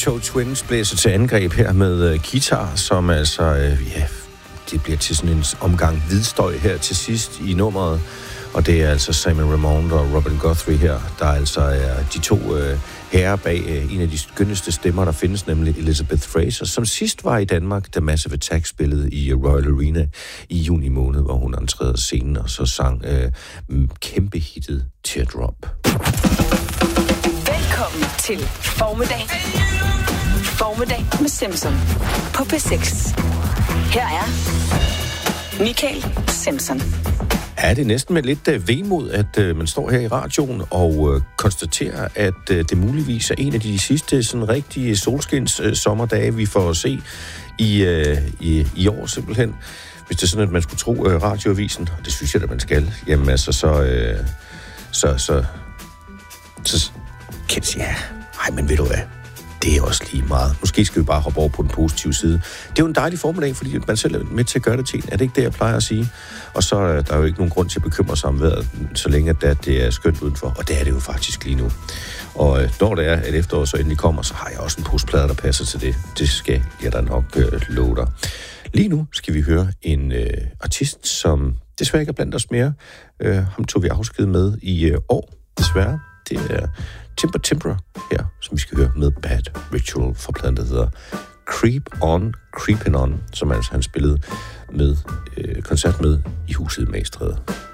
Toe Twins blæser til angreb her med guitar, som altså, det bliver til sådan en omgang hvidstøj her til sidst i nummeret. Og det er altså Simon Ramone og Robin Guthrie her, der altså er de to herrer bag en af de skønneste stemmer, der findes, nemlig Elizabeth Fraser, som sidst var i Danmark, da Massive Attack spillede i Royal Arena i juni måned, hvor hun entrerede scenen og så sang kæmpe hittet Teardrop. Velkommen til Formiddag. Formiddag med Simpson på P6. Her er Michael Simpson. Ja, det er næsten med lidt vemod, at man står her i radioen og konstaterer, at det muligvis er en af de sidste sådan rigtige solskins sommerdage, vi får se i år simpelthen. Hvis det er sådan, at man skulle tro radioavisen, og det synes jeg, at man skal, jamen altså så kan jeg sige, men ved du hvad? Det er også lige meget. Måske skal vi bare hoppe over på den positive side. Det er jo en dejlig formiddag, fordi man selv er med til at gøre det til. Er det ikke det, jeg plejer at sige? Og så er der jo ikke nogen grund til at bekymre sig om vejret, så længe at det er skønt udenfor. Og det er det jo faktisk lige nu. Og når det er, at efteråret så endelig kommer, så har jeg også en pose plader, der passer til det. Det skal jeg da nok love dig. Lige nu skal vi høre en artist, som desværre ikke er blandt os mere. Ham tog vi afsked med i år, desværre. Det er Timber her, som vi skal høre med Bad Ritual fra pladen, der hedder Creepin' On, som altså han spillede med koncert med i Huset i Magstræde.